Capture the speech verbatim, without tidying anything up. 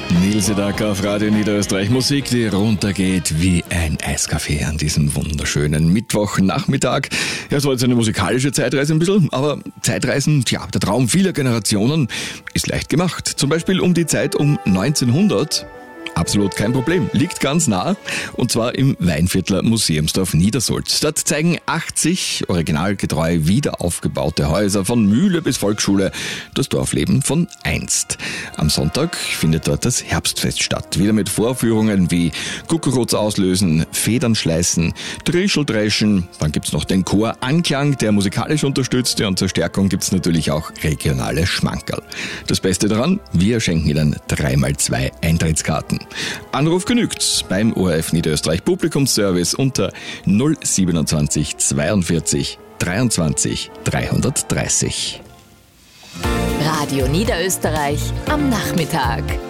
Nils Sedaka auf Radio Niederösterreich. Musik, die runtergeht wie ein Eiskaffee an diesem wunderschönen Mittwochnachmittag. Ja, es war jetzt eine musikalische Zeitreise ein bisschen, aber Zeitreisen, tja, der Traum vieler Generationen ist leicht gemacht. Zum Beispiel um die Zeit um neunzehnhundert. Absolut kein Problem. Liegt ganz nah. Und zwar im Weinviertler Museumsdorf Niedersulz. Dort zeigen achtzig originalgetreu wieder aufgebaute Häuser von Mühle bis Volksschule das Dorfleben von einst. Am Sonntag findet dort das Herbstfest statt. Wieder mit Vorführungen wie Kuckucks auslösen, Federn schleißen, Trischeldreschen. Dann gibt's noch den Chor Anklang, der musikalisch unterstützt. Und zur Stärkung gibt's natürlich auch regionale Schmankerl. Das Beste daran, wir schenken Ihnen dreimal zwei Eintrittskarten. Anruf genügt beim O R F Niederösterreich Publikumsservice unter null siebenundzwanzig zweiundvierzig dreiundzwanzig dreihundertdreißig. Radio Niederösterreich am Nachmittag.